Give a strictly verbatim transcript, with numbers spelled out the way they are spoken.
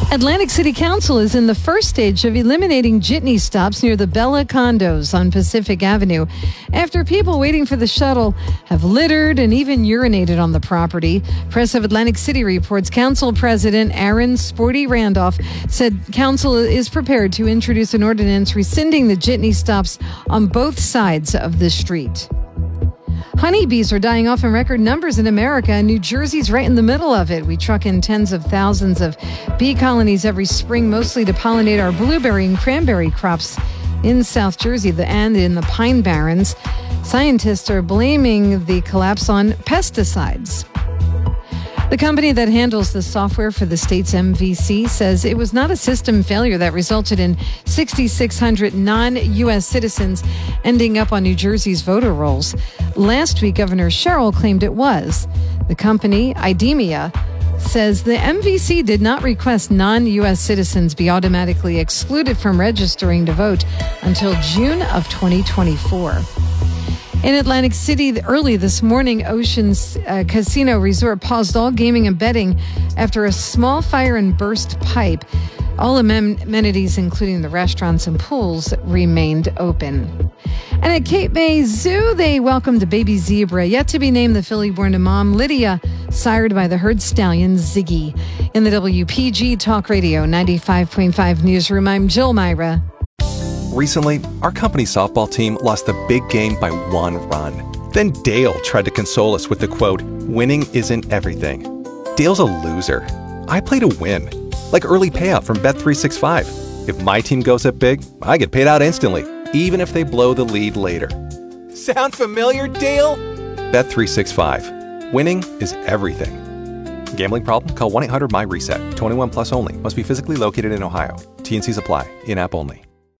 Atlantic City Council is in the first stage of eliminating jitney stops near the Bella condos on Pacific Avenue after people waiting for the shuttle have littered and even urinated on the property. Press of Atlantic City reports Council President Aaron Sporty Randolph said Council is prepared to introduce an ordinance rescinding the jitney stops on both sides of the street. Honeybees are dying off in record numbers in America, and New Jersey's right in the middle of it. We truck in tens of thousands of bee colonies every spring, mostly to pollinate our blueberry and cranberry crops in South Jersey and in the Pine Barrens. Scientists are blaming the collapse on pesticides. The company that handles the software for the state's M V C says it was not a system failure that resulted in six thousand six hundred non-U S citizens ending up on New Jersey's voter rolls. Last week, Governor Sherrill claimed it was. The company, IDEMIA, says the M V C did not request non-U S citizens be automatically excluded from registering to vote until June of twenty twenty-four. In Atlantic City, early this morning, Ocean's uh, Casino Resort paused all gaming and betting after a small fire and burst pipe. All amenities, including the restaurants and pools, remained open. And at Cape May Zoo, they welcomed a baby zebra, yet to be named the filly born to mom Lydia, sired by the herd stallion Ziggy. In the W P G Talk Radio ninety-five point five newsroom, I'm Jill Myra. Recently, our company softball team lost the big game by one run. Then Dale tried to console us with the quote, "Winning isn't everything." Dale's a loser. I play to win, like early payout from Bet three sixty-five. If my team goes up big, I get paid out instantly, even if they blow the lead later. Sound familiar, Dale? Bet three sixty-five. Winning is everything. Gambling problem? Call one eight hundred M Y RESET. twenty-one plus only. Must be physically located in Ohio. T and Cs apply. In-app only.